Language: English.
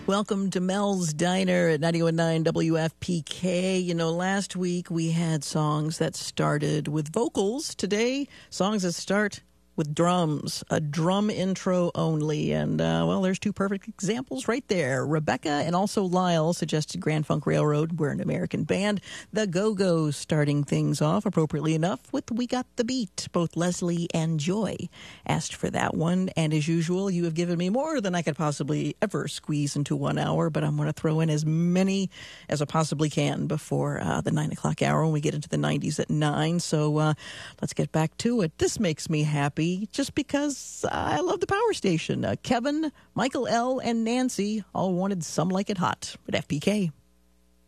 Welcome to Mel's Diner at 91.9 WFPK. You know, last week we had songs that started with vocals. Today, songs that start with drums, a drum intro only. And, well, there's two perfect examples right there. Rebecca and also Lyle suggested Grand Funk Railroad. We're an American band. The Go-Go's starting things off, appropriately enough, with We Got the Beat. Both Leslie and Joy asked for that one. And as usual, you have given me more than I could possibly ever squeeze into 1 hour, but I'm going to throw in as many as I possibly can before the 9 o'clock hour when we get into the 90s at 9. So let's get back to it. This makes me happy just because I love the power station. Kevin, Michael L., and Nancy all wanted Some Like It Hot at FPK.